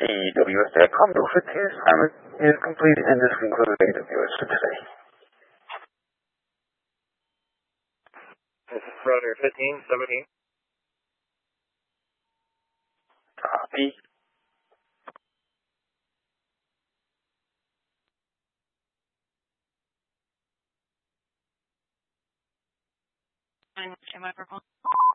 AEWS.com. Bill Fitz's assignment is complete, and this concludes AWS for today. This is Predator 15, 17. Copy. Microphone.